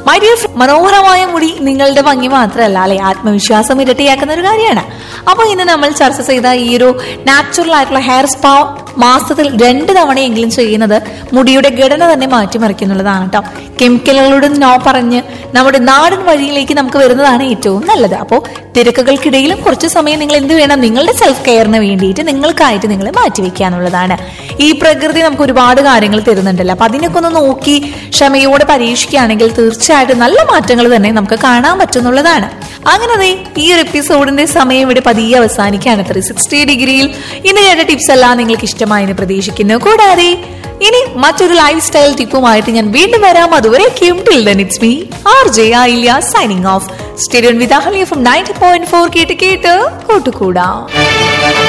My dear, മനോഹരമായ മുടി നിങ്ങളുടെ ഭംഗി മാത്രമല്ല അല്ലെ, ആത്മവിശ്വാസം ഇരട്ടിയാക്കുന്ന ഒരു കാര്യമാണ്. അപ്പൊ ഇന്ന് നമ്മൾ ചർച്ച ചെയ്ത ഈ ഒരു നാച്ചുറൽ ആയിട്ടുള്ള ഹെയർ സ്പാ മാസത്തിൽ 2 തവണയെങ്കിലും ചെയ്യുന്നത് മുടിയുടെ ഘടന തന്നെ മാറ്റിമറിക്കുന്നുള്ളതാണ് കേട്ടോ. കെമിക്കലുകളോട് നോ പറഞ്ഞ് നമ്മുടെ നാടൻ വഴിയിലേക്ക് നമുക്ക് വരുന്നതാണ് ഏറ്റവും നല്ലത്. അപ്പോൾ തിരക്കുകൾക്കിടയിലും കുറച്ച് സമയം നിങ്ങൾ എന്ത് വേണം, നിങ്ങളുടെ സെൽഫ് കെയറിന് വേണ്ടിയിട്ട് നിങ്ങൾക്കായിട്ട് നിങ്ങളെ മാറ്റിവെക്കാന്നുള്ളതാണ്. ഈ പ്രകൃതി നമുക്ക് ഒരുപാട് കാര്യങ്ങൾ തരുന്നുണ്ടല്ലോ. അപ്പൊ അതിനൊക്കെ ഒന്ന് നോക്കി ക്ഷമയോടെ പരീക്ഷിക്കുകയാണെങ്കിൽ തീർച്ചയായിട്ടും നല്ല മാറ്റങ്ങൾ തന്നെ നമുക്ക് കാണാൻ പറ്റുന്നുള്ളതാണ്. അങ്ങനെ ഈ ഒരു എപ്പിസോഡിന്റെ സമയം ഇവിടെ പതിയെ അവസാനിക്കുകയാണ്. 360 ഡിഗ്രിയിൽ ഇന്ന് കേട്ട ടിപ്സ് എല്ലാം നിങ്ങൾക്ക് ഇഷ്ടമായെന്ന് പ്രതീക്ഷിക്കുന്നു. കൂടാതെ ഇനി മറ്റൊരു ലൈഫ് സ്റ്റൈൽ ടിപ്പുമായിട്ട് ഞാൻ വീണ്ടും വരാം. അതുവരേക്കും till then it's me RJ Ailya signing off. Stay tuned with Ahalya from 90.4 കേട്ട് കൂട്ടുകൂടാ.